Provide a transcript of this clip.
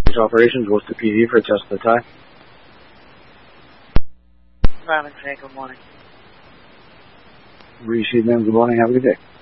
Operations, Worcester PD for test of the tie. Robin, say good morning. Receive, ma'am. Good morning. Have a good day.